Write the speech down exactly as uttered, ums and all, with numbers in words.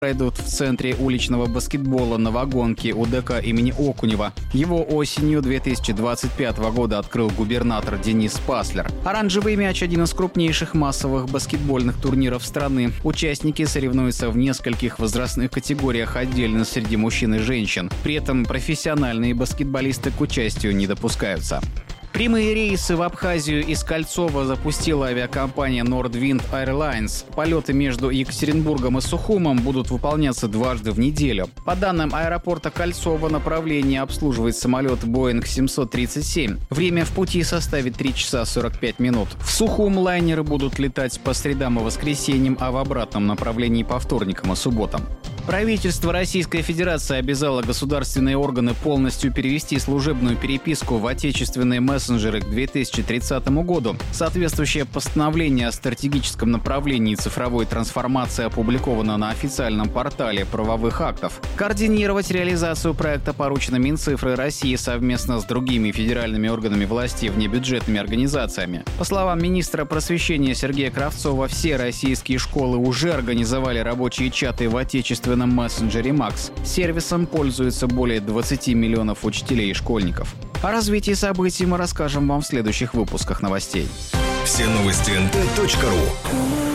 пройдут в Центре уличного баскетбола «Новогонки» УДК имени Окунева. Его осенью две тысячи двадцать пятого года открыл губернатор Денис Паслер. Оранжевый мяч – один из крупнейших массовых баскетбольных турниров страны. Участники соревнуются в нескольких возрастных категориях отдельно среди мужчин и женщин. При этом профессиональные баскетболисты к участию не допускаются. Прямые рейсы в Абхазию из Кольцова запустила авиакомпания Nordwind Airlines. Полеты между Екатеринбургом и Сухумом будут выполняться дважды в неделю. По данным аэропорта Кольцова, направление обслуживает самолет Boeing семьсот тридцать семь. Время в пути составит три часа сорок пять минут. В Сухум лайнеры будут летать по средам и воскресеньям, а в обратном направлении по вторникам и субботам. Правительство Российской Федерации обязало государственные органы полностью перевести служебную переписку в отечественные мессенджеры к две тысячи тридцатому году. Соответствующее постановление о стратегическом направлении цифровой трансформации опубликовано на официальном портале правовых актов. Координировать реализацию проекта поручено Минцифры России совместно с другими федеральными органами власти и внебюджетными организациями. По словам министра просвещения Сергея Кравцова, все российские школы уже организовали рабочие чаты в отечественном мессенджере Макс. Сервисом пользуются более двадцати миллионов учителей и школьников. О развитии событий мы расскажем вам в следующих выпусках новостей. Все новости эн тэ точка ру.